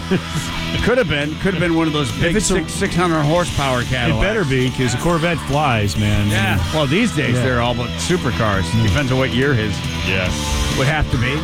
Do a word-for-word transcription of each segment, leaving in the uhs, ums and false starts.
Could have been. Could have been one of those big it's a- six, 600 horsepower Cadillacs. It better be, because a Corvette flies, man. Yeah. Well, these days, Yeah. they're all but supercars. Depends on what year his Yeah. would have to be.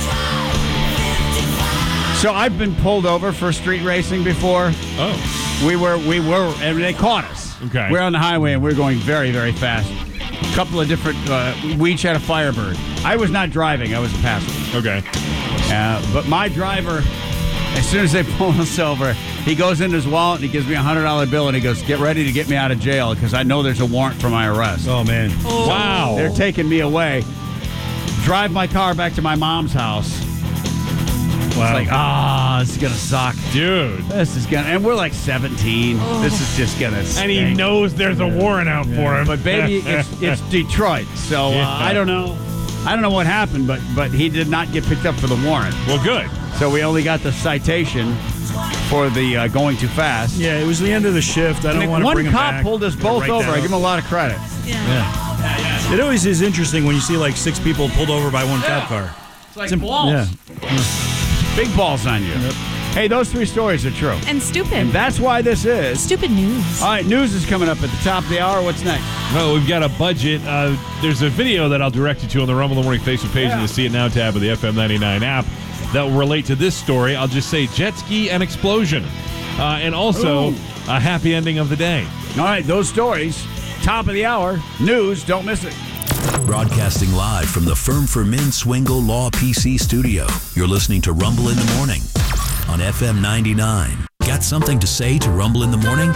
So I've been pulled over for street racing before. Oh. We were, we were, and they caught us. Okay. We're on the highway, and we're going very, very fast. A couple of different, uh, we each had a Firebird. I was not driving. I was a passenger. Okay. Uh, but my driver, as soon as they pull us over, he goes in his wallet and he gives me a one hundred dollar bill and he goes, get ready to get me out of jail because I know there's a warrant for my arrest. Oh, man. So Wow. they're taking me away. Drive my car back to my mom's house. Wow. It's like, ah, this is going to suck. Dude. This is going to, and we're like seventeen. This is just going to And he knows there's a warrant out for him. But baby, it's, it's Detroit. So uh, Yeah. I don't know. I don't know what happened, but but he did not get picked up for the warrant. Well, good. So we only got the citation for the uh, going too fast. Yeah, it was the end of the shift. I don't And want to one bring him cop back. pulled us Gotta both write over. that I give him a up. lot of credit. Yeah. It always is interesting when you see like six people pulled over by one cop car. It's like It's imp- balls. Yeah. Big balls on you. Yep. Hey, those three stories are true. And stupid. And that's why this is. Stupid news. All right, news is coming up at the top of the hour. What's next? Well, we've got a budget. Uh, there's a video that I'll direct you to on the Rumble in the Morning Facebook page Yeah. and the See It Now tab of the F M ninety-nine app that will relate to this story. I'll just say jet ski and explosion. Uh, and also Ooh. a happy ending of the day. All right, those stories. Top of the hour. News. Don't miss it. Broadcasting live from the Firm for Men Swingle Law P C studio. You're listening to Rumble in the Morning on F M ninety-nine. Got something to say to Rumble in the Morning?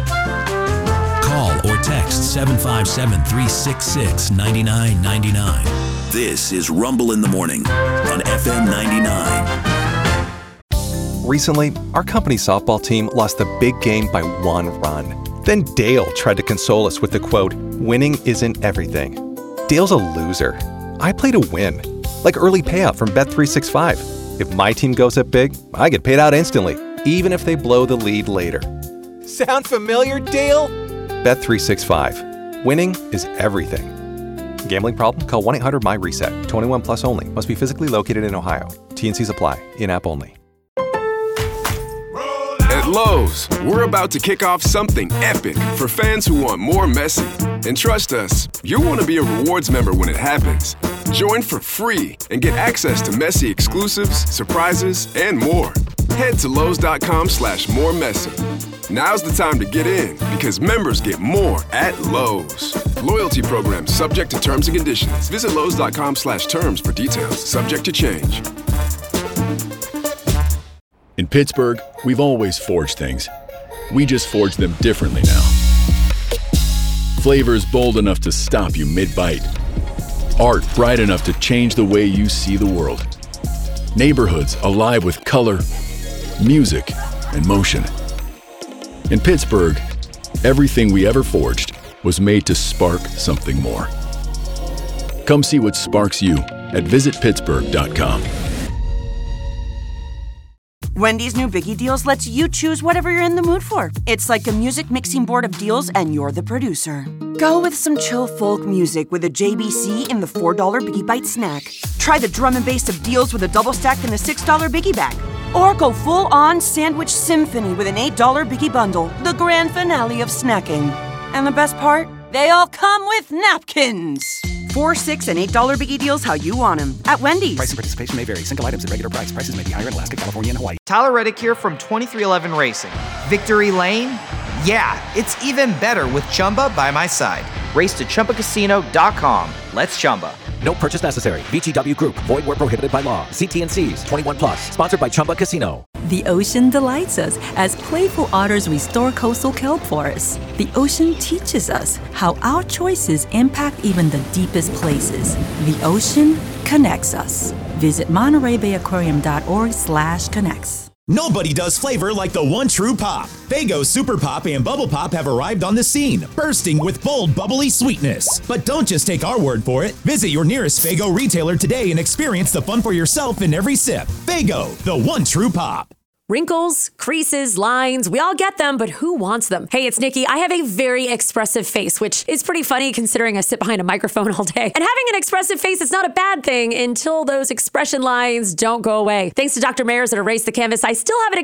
Call or text seven five seven, three six six, nine nine nine nine. This is Rumble in the Morning on F M ninety-nine. Recently, our company softball team lost the big game by one run. Then Dale tried to console us with the quote, "Winning isn't everything." Dale's a loser. I play to win. Like early payout from Bet three sixty-five. If my team goes up big, I get paid out instantly, even if they blow the lead later. Sound familiar, Dale? Bet three sixty-five. Winning is everything. Gambling problem? Call one eight hundred M Y reset. twenty-one plus only. Must be physically located in Ohio. T and Cs apply. In-app only. At Lowe's, we're about to kick off something epic for fans who want more messy. And trust us, you'll want to be a rewards member when it happens. Join for free and get access to messy exclusives, surprises, and more. Head to Lowe's.com slash more messy. Now's the time to get in because members get more at Lowe's. Loyalty program subject to terms and conditions. Visit Lowe's.com slash terms for details. Subject to change. In Pittsburgh, we've always forged things. We just forge them differently now. Flavors bold enough to stop you mid-bite. Art bright enough to change the way you see the world. Neighborhoods alive with color, music, and motion. In Pittsburgh, everything we ever forged was made to spark something more. Come see what sparks you at visit pittsburgh dot com. Wendy's new Biggie Deals lets you choose whatever you're in the mood for. It's like a music mixing board of deals, and you're the producer. Go with some chill folk music with a J B C in the four dollar Biggie Bite snack. Try the drum and bass of deals with a double stack in the six dollar Biggie Bag. Or go full-on sandwich symphony with an eight dollar Biggie Bundle, the grand finale of snacking. And the best part? They all come with napkins. Four, six, and eight dollar Biggie Deals how you want them at Wendy's. Price and participation may vary. Single items at regular price. Prices may be higher in Alaska, California, and Hawaii. Tyler Reddick here from twenty-three eleven Racing. Victory Lane? Yeah, it's even better with Chumba by my side. Race to Chumba Casino dot com. Let's Chumba. No purchase necessary. V G W Group. Void where prohibited by law. See T and Cs. twenty-one plus. Sponsored by Chumba Casino. The ocean delights us as playful otters restore coastal kelp forests. The ocean teaches us how our choices impact even the deepest places. The ocean connects us. Visit Monterey Bay Aquarium dot org slash connects. Nobody does flavor like the one true pop. Faygo Super Pop and Bubble Pop have arrived on the scene, bursting with bold, bubbly sweetness. But don't just take our word for it. Visit your nearest Faygo retailer today and experience the fun for yourself in every sip. Faygo, the one true pop. Wrinkles, creases, lines, we all get them, but who wants them? Hey, it's Nikki. I have a very expressive face, which is pretty funny considering I sit behind a microphone all day. And having an expressive face is not a bad thing until those expression lines don't go away. Thanks to Doctor Mayers at Erase the Canvas, I still have an